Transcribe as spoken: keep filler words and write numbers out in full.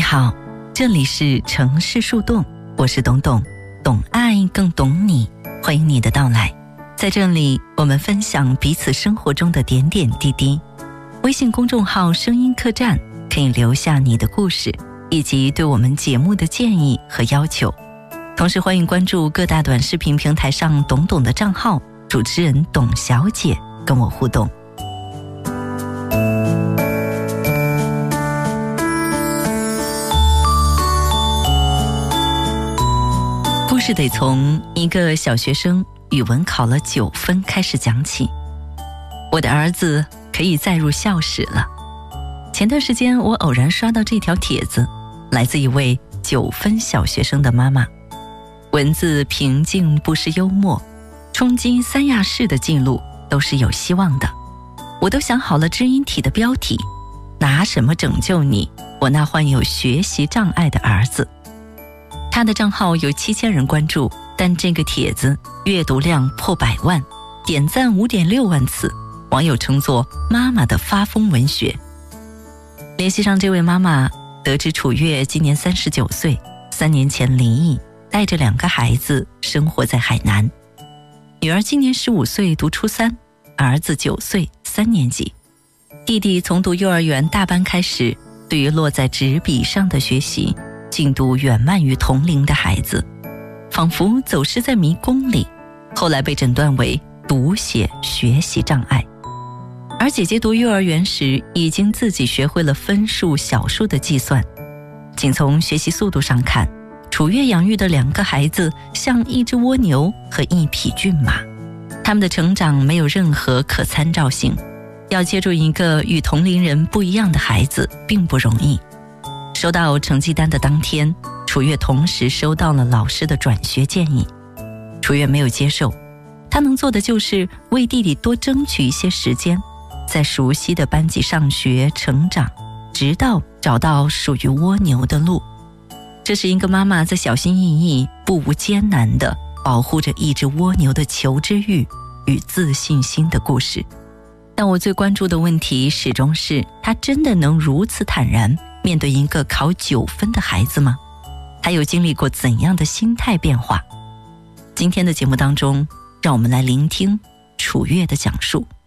好，这里是城市树洞，我是董董，懂爱更懂你，欢迎你的到来。在这里，我们分享彼此生活中的点点滴滴。微信公众号声音客栈可以留下你的故事，以及对我们节目的建议和要求。同时欢迎关注各大短视频平台上董董的账号，主持人董小姐跟我互动。故事得从一个小学生语文考了九分开始讲起。我的儿子可以再入校史了。前段时间我偶然刷到这条帖子，来自一位九分小学生的妈妈。文字平静不失幽默，冲击三亚市的记录都是有希望的。我都想好了知音体的标题，拿什么拯救你，我那患有学习障碍的儿子。他的账号有七千人关注，但这个帖子阅读量破百万，点赞 五点六万次，网友称作妈妈的发疯文学。联系上这位妈妈，得知楚月今年三十九岁，三年前离异，带着两个孩子生活在海南。女儿今年十五岁读初三，儿子九岁三年级。弟弟从读幼儿园大班开始，对于落在纸笔上的学习进度远慢于同龄的孩子，仿佛走失在迷宫里，后来被诊断为读写学习障碍。而姐姐读幼儿园时已经自己学会了分数小数的计算。仅从学习速度上看，楚月养育的两个孩子像一只蜗牛和一匹骏马，他们的成长没有任何可参照性，要接住一个与同龄人不一样的孩子并不容易。收到成绩单的当天，楚月同时收到了老师的转学建议。楚月没有接受，他能做的就是为弟弟多争取一些时间，在熟悉的班级上学成长，直到找到属于蜗牛的路。这是一个妈妈在小心翼翼、不无艰难地保护着一只蜗牛的求知欲与自信心的故事。但我最关注的问题始终是，他真的能如此坦然面对一个考九分的孩子吗？他有经历过怎样的心态变化？今天的节目当中，让我们来聆听楚月的讲述。